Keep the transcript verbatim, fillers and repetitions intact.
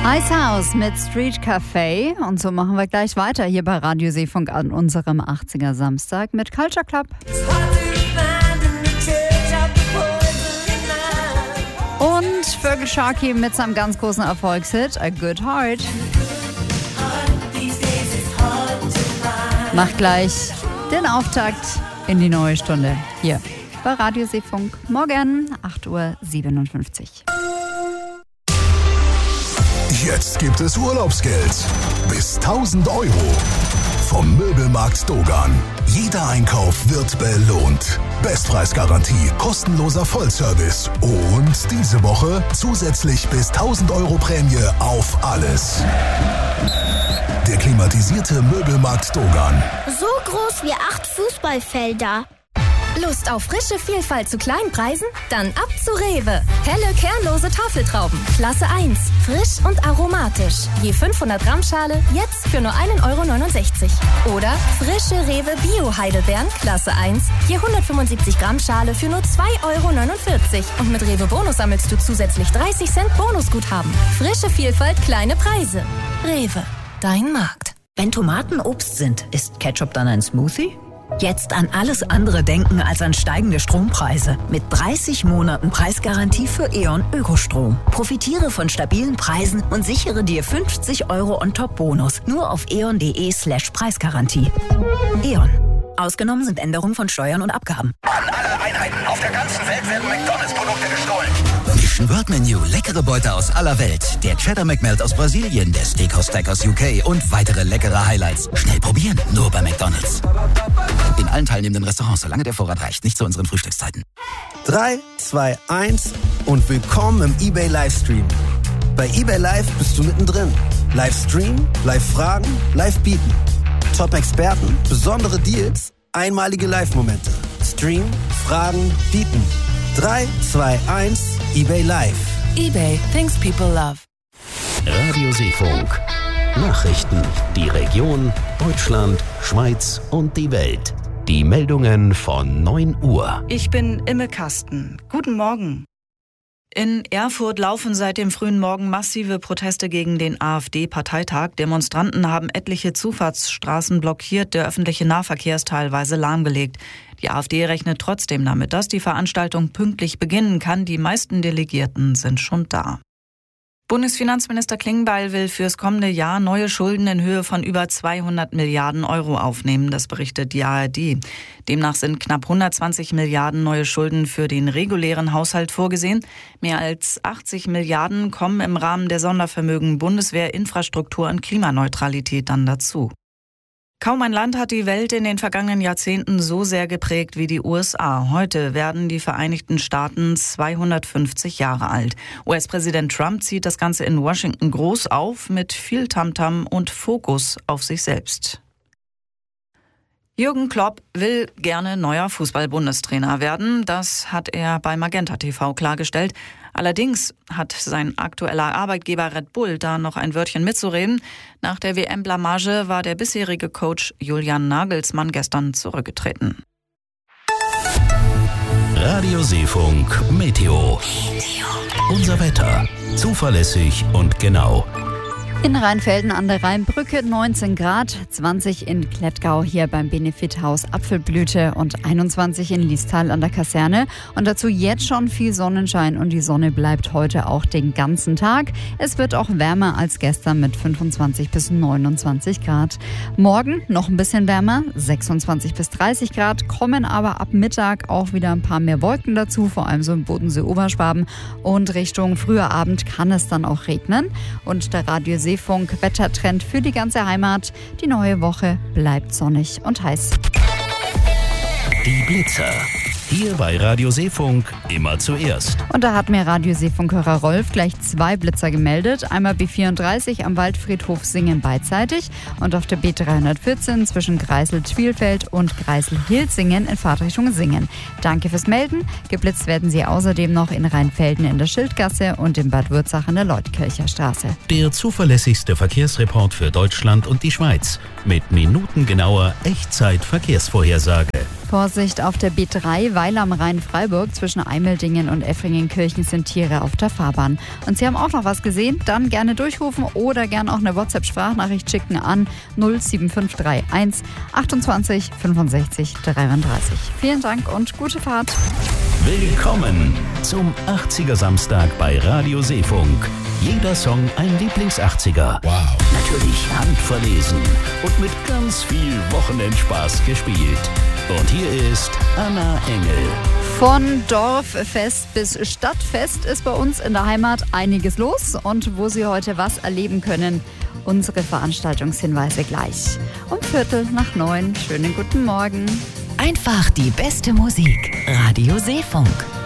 Ice House mit Street Café. Und so machen wir gleich weiter hier bei Radio Seefunk an unserem achtziger Samstag mit Culture Club. Und Vögel Sharky mit seinem ganz großen Erfolgshit A Good Heart. Macht gleich den Auftakt in die neue Stunde hier bei Radio Seefunk. Morgen acht Uhr siebenundfünfzig. Jetzt gibt es Urlaubsgeld. Bis tausend Euro. Vom Möbelmarkt Dogan. Jeder Einkauf wird belohnt. Bestpreisgarantie, kostenloser Vollservice. Und diese Woche zusätzlich bis tausend Euro Prämie auf alles. Der klimatisierte Möbelmarkt Dogan. So groß wie acht Fußballfelder. Lust auf frische Vielfalt zu kleinen Preisen? Dann ab zu Rewe. Helle, kernlose Tafeltrauben. Klasse eins. Frisch und aromatisch. Je fünfhundert Gramm Schale, jetzt für nur ein Euro neunundsechzig. Oder frische Rewe Bio-Heidelbeeren. Klasse eins. Je hundertfünfundsiebzig Gramm Schale für nur zwei Euro neunundvierzig. Und mit Rewe Bonus sammelst du zusätzlich dreißig Cent Bonusguthaben. Frische Vielfalt, kleine Preise. Rewe. Dein Markt. Wenn Tomaten Obst sind, ist Ketchup dann ein Smoothie? Jetzt an alles andere denken als an steigende Strompreise. Mit dreißig Monaten Preisgarantie für E.ON Ökostrom. Profitiere von stabilen Preisen und sichere dir fünfzig Euro On-Top-Bonus. Nur auf eon.de slash Preisgarantie. E.ON. Ausgenommen sind Änderungen von Steuern und Abgaben. An alle Einheiten auf der ganzen Welt werden McDonalds-Produkte gestohlen. Mission Word Menu, leckere Beute aus aller Welt. Der Cheddar McMelt aus Brasilien, der Steakhouse Stack aus U K und weitere leckere Highlights. Schnell probieren, nur bei McDonalds. In allen teilnehmenden Restaurants, solange der Vorrat reicht, nicht zu unseren Frühstückszeiten. drei, zwei, eins und willkommen im eBay Livestream. Bei eBay Live bist du mittendrin. Livestream, Live-Fragen, Live-Bieten. Top-Experten, besondere Deals, einmalige Live-Momente. Stream, Fragen, Bieten. drei, zwei, eins, eBay Live. eBay. Things people love. Radio Seefunk. Nachrichten. Die Region, Deutschland, Schweiz und die Welt. Die Meldungen von neun Uhr. Ich bin Imme Kasten. Guten Morgen. In Erfurt laufen seit dem frühen Morgen massive Proteste gegen den AfD-Parteitag. Demonstranten haben etliche Zufahrtsstraßen blockiert, der öffentliche Nahverkehr ist teilweise lahmgelegt. Die AfD rechnet trotzdem damit, dass die Veranstaltung pünktlich beginnen kann. Die meisten Delegierten sind schon da. Bundesfinanzminister Klingbeil will fürs kommende Jahr neue Schulden in Höhe von über zweihundert Milliarden Euro aufnehmen, das berichtet die A R D. Demnach sind knapp hundertzwanzig Milliarden neue Schulden für den regulären Haushalt vorgesehen. Mehr als achtzig Milliarden kommen im Rahmen der Sondervermögen Bundeswehr, Infrastruktur und Klimaneutralität dann dazu. Kaum ein Land hat die Welt in den vergangenen Jahrzehnten so sehr geprägt wie die U S A. Heute werden die Vereinigten Staaten zweihundertfünfzig Jahre alt. U S-Präsident Trump zieht das Ganze in Washington groß auf, mit viel Tamtam und Fokus auf sich selbst. Jürgen Klopp will gerne neuer Fußball-Bundestrainer werden. Das hat er bei Magenta T V klargestellt. Allerdings hat sein aktueller Arbeitgeber Red Bull da noch ein Wörtchen mitzureden. Nach der W M-Blamage war der bisherige Coach Julian Nagelsmann gestern zurückgetreten. Radio Seefunk Meteo. Unser Wetter. Zuverlässig und genau. In Rheinfelden an der Rheinbrücke neunzehn Grad, zwanzig in Klettgau hier beim Benefithaus Apfelblüte und einundzwanzig in Liestal an der Kaserne. Und dazu jetzt schon viel Sonnenschein und die Sonne bleibt heute auch den ganzen Tag. Es wird auch wärmer als gestern mit fünfundzwanzig bis neunundzwanzig Grad. Morgen noch ein bisschen wärmer, sechsundzwanzig bis dreißig Grad, kommen aber ab Mittag auch wieder ein paar mehr Wolken dazu, vor allem so im Bodensee-Oberschwaben. Und Richtung früher Abend kann es dann auch regnen. Und der Radio Seefunk Wettertrend für die ganze Heimat. Die neue Woche bleibt sonnig und heiß. Die Blitzer. Hier bei Radio Seefunk immer zuerst. Und da hat mir Radio Seefunkhörer Rolf gleich zwei Blitzer gemeldet. Einmal B vierunddreißig am Waldfriedhof Singen beidseitig und auf der B dreihundertvierzehn zwischen Greisel-Twielfeld und Greisel-Hilsingen in Fahrtrichtung Singen. Danke fürs Melden. Geblitzt werden Sie außerdem noch in Rheinfelden in der Schildgasse und in Bad Würzach in der Leutkircher Straße. Der zuverlässigste Verkehrsreport für Deutschland und die Schweiz. Mit minutengenauer Echtzeit-Verkehrsvorhersage. Vorsicht auf der B drei, weil am Rhein-Freiburg zwischen Eimeldingen und Effringenkirchen sind Tiere auf der Fahrbahn. Und Sie haben auch noch was gesehen? Dann gerne durchrufen oder gerne auch eine WhatsApp-Sprachnachricht schicken an null sieben fünf drei eins achtundzwanzig fünfundsechzig dreiunddreißig. Vielen Dank und gute Fahrt. Willkommen zum achtziger Samstag bei Radio Seefunk. Jeder Song ein Lieblings-achtziger. Wow. Natürlich handverlesen und mit ganz viel Wochenendspaß gespielt. Und hier ist Anna Engel. Von Dorffest bis Stadtfest ist bei uns in der Heimat einiges los. Und wo Sie heute was erleben können, unsere Veranstaltungshinweise gleich. Um Viertel nach neun. Schönen guten Morgen. Einfach die beste Musik. Radio Seefunk.